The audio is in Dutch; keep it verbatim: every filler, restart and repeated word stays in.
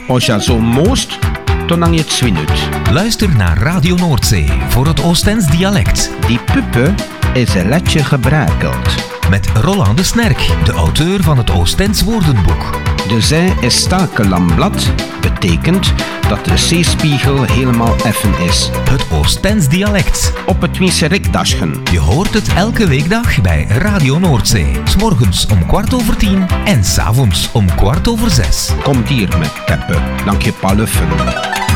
Als je zo moost, dan hang je het zwin uit. Luister naar Radio Noordzee voor het Oostens dialect. Die puppe is een letje gebrakeld. Met Roland de Snerk, de auteur van het Oostens woordenboek. De zij is stakelamblad, betekent dat de zeespiegel helemaal effen is. Het Oostens dialect. Op het Wieserikdagen. Je hoort het elke weekdag bij Radio Noordzee. 's Morgens om kwart over tien en 's avonds om kwart over zes. Kom hier met teppen, dank je paluffen.